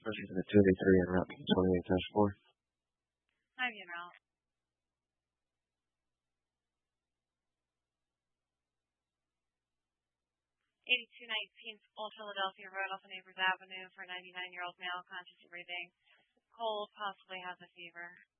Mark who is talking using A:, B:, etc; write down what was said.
A: Especially for the 283 and Route 28-4.
B: I'm in route. 8219 Old Philadelphia Road off of Neighbors Avenue for a 99-year-old male, conscious and breathing. Cold, possibly has a fever.